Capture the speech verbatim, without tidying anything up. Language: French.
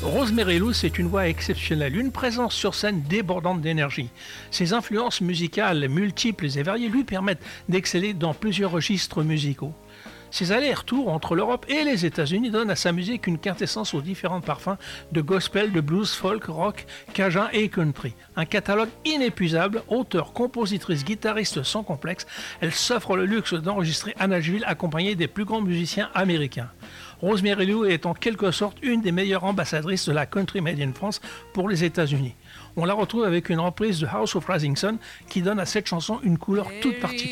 Rosemary Lou, c'est une voix exceptionnelle, une présence sur scène débordante d'énergie. Ses influences musicales multiples et variées lui permettent d'exceller dans plusieurs registres musicaux. Ses allers-retours entre l'Europe et les États-Unis donnent à sa musique une quintessence aux différents parfums de gospel, de blues, folk, rock, cajun et country. Un catalogue inépuisable, auteur, compositrice, guitariste sans complexe, elle s'offre le luxe d'enregistrer à Nashville accompagnée des plus grands musiciens américains. Rosemary Lou est en quelque sorte une des meilleures ambassadrices de la country made in France pour les États-Unis. On la retrouve avec une reprise de House of Rising Sun qui donne à cette chanson une couleur toute particulière.